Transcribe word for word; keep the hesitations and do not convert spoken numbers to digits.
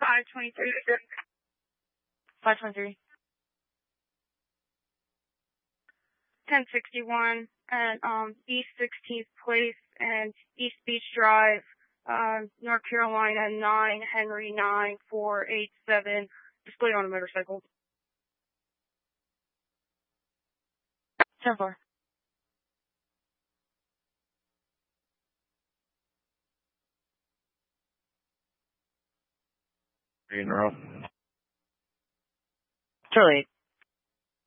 five twenty-three. five twenty-three. ten sixty-one at um, East sixteenth Place and East Beach Drive, uh, North Carolina, nine Henry nine four eight seven, displayed on a motorcycle. ten four. Three in a row. Charlie eight.